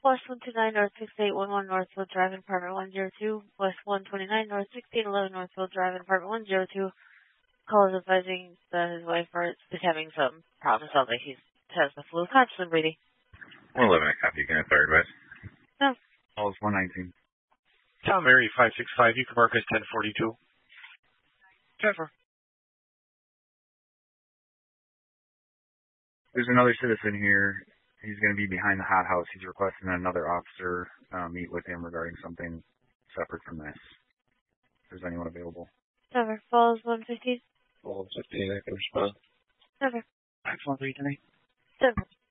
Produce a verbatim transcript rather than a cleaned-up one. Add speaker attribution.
Speaker 1: West one two nine North six eight one one Northfield Drive, apartment one zero two. West one twenty-nine North sixteen eleven Northfield Drive, apartment one zero two. Call is advising that his wife is having some problems. Sounds like he has the flu. Constant breathing.
Speaker 2: one eleven, I copy. Can I fire advice?
Speaker 1: No.
Speaker 2: Call is one nineteen.
Speaker 3: Tom Mary five six five, you can mark as ten forty-two.
Speaker 1: Trevor.
Speaker 2: There's another citizen here. He's going to be behind the hot house. He's requesting another officer uh, meet with him regarding something separate from this. If there's anyone available.
Speaker 1: Trevor. Falls one fifteen.
Speaker 3: Falls fifteen, I can respond.
Speaker 1: Trevor.
Speaker 3: Excellent, three tonight.
Speaker 1: Trevor.